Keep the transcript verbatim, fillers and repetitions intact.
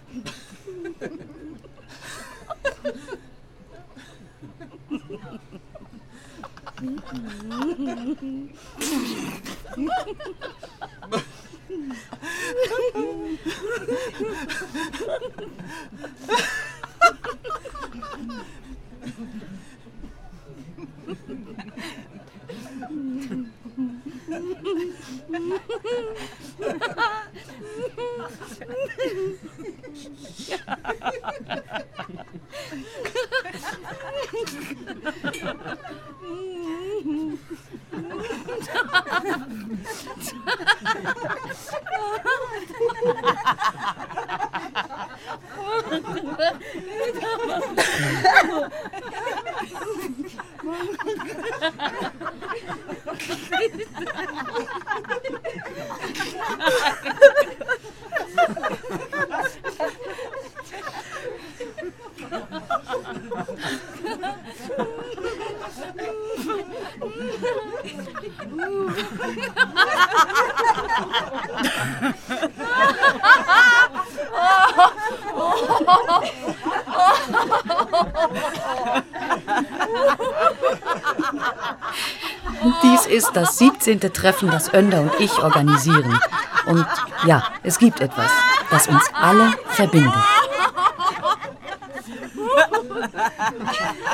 Dies ist das siebzehnte Treffen, das Önder und ich organisieren. Und ja, es gibt etwas, das uns alle verbindet.